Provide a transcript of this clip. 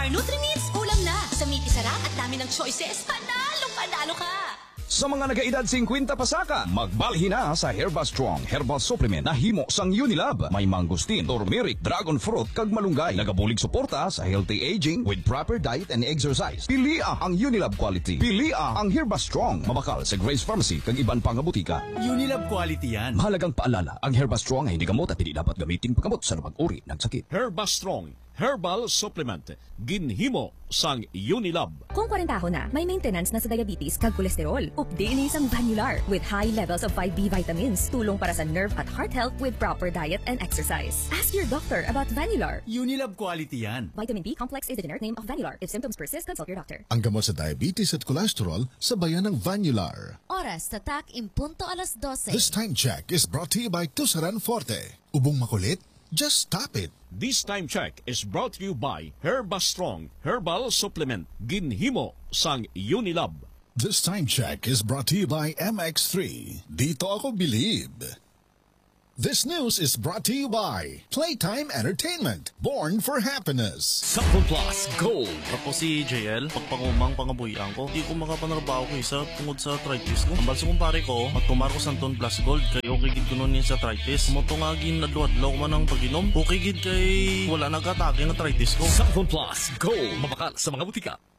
Star Nutri-Mix, ulam na. Sa meaty sarap at dami ng choices, panalo ka! Sa mga nagaedad 50 pasaka, magbalhin na sa Herba Strong Herbal Supplement na himo sang Unilab. May mangustin, turmeric, dragon fruit, kag malunggay. Nagabulig suporta sa healthy aging with proper diet and exercise. Pilia ang Unilab quality. Pilia ang Herba Strong. Mabakal sa Grace Pharmacy kag iban pang butika. Unilab quality yan. Mahalagang paalala, ang Herba Strong ay hindi gamot at hindi dapat gamitin paggamot sa uri ng sakit. Herba Strong Herbal Supplement. Ginhimo sang Unilab. Kung 40 na, may maintenance na sa diabetes kag kolesterol. Updating isang Vanular with high levels of 5B vitamins. Tulong para sa nerve at heart health with proper diet and exercise. Ask your doctor about Vanular. Unilab quality yan. Vitamin B complex is the generic name of Vanular. If symptoms persist, consult your doctor. Ang gamot sa diabetes at cholesterol sa bayan ng Vanular. Oras sa TAC impunto alas 12. This time check is brought to you by Tusaran Forte. Ubong makulit? Just stop it. This time check is brought to you by Herba Strong Herbal Supplement. Ginhimo sang Unilab. This time check is brought to you by MX3. Dito ako believe. This news is brought to you by Playtime Entertainment, born for happiness. Sample Plus Gold. Ako si JL, pagpangumang pangabuyan ko, di ko makapanarbaho ko isa tungod sa arthritis ko. Ang balso kong pare ko, magtumar ko sa Ton Plus Gold, kay okay gid ko nun sa arthritis. Motongagin nadluadlaw ko man ang pag-inom, okay gid kay wala nag-atake ng arthritis ko. Sample Plus Gold. Mabakal sa mga butika.